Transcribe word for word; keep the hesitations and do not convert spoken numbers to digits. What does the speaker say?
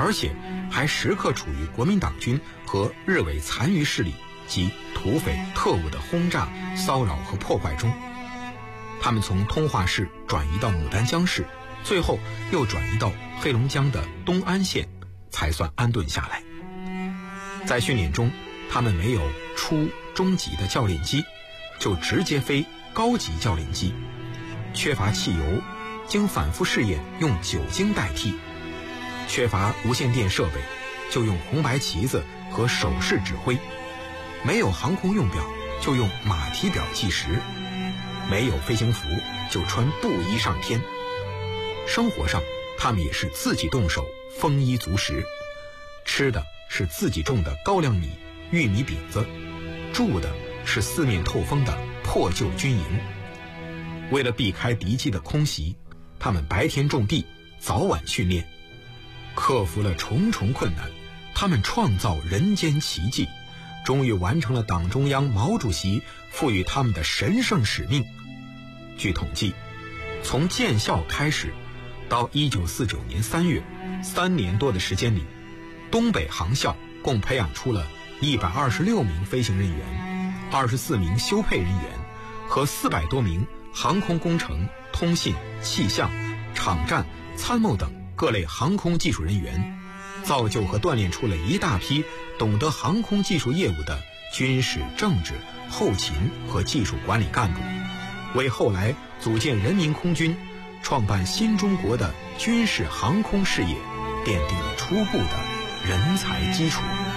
而且还时刻处于国民党军和日伪残余势力及土匪特务的轰炸、骚扰和破坏中。他们从通化市转移到牡丹江市，最后又转移到黑龙江的东安县，才算安顿下来。在训练中，他们没有初中级的教练机，就直接飞高级教练机，缺乏汽油，经反复试验用酒精代替，缺乏无线电设备，就用红白旗子和手势指挥，没有航空用表，就用马蹄表计时，没有飞行服，就穿布衣上天。生活上他们也是自己动手，丰衣足食，吃的是自己种的高粱米、玉米饼子，住的是四面透风的破旧军营。为了避开敌机的空袭，他们白天种地，早晚训练，克服了重重困难，他们创造人间奇迹，终于完成了党中央毛主席赋予他们的神圣使命。据统计，从建校开始到一九四九年三月，三年多的时间里，东北航校共培养出了一百二十六名飞行人员、二十四名修配人员和四百多名航空工程、通信、气象、场站、参谋等各类航空技术人员，造就和锻炼出了一大批懂得航空技术业务的军事、政治、后勤和技术管理干部，为后来组建人民空军、创办新中国的军事航空事业奠定了初步的人才基础。